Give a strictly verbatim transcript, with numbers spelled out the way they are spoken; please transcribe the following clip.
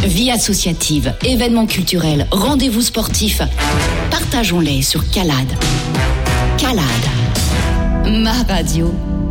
Vie associative, événements culturels, rendez-vous sportifs. Partageons-les sur Calade. Calade. Ma radio.